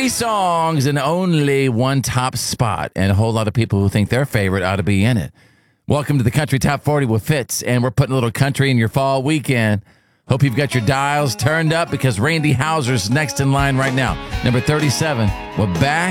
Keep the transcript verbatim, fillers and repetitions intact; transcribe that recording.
forty songs and only one top spot, and a whole lot of people who think their favorite ought to be in it. Welcome to the Country Top forty with Fitz, and we're putting a little country in your fall weekend. Hope you've got your dials turned up because Randy Houser's next in line right now. Number thirty-seven, we're back.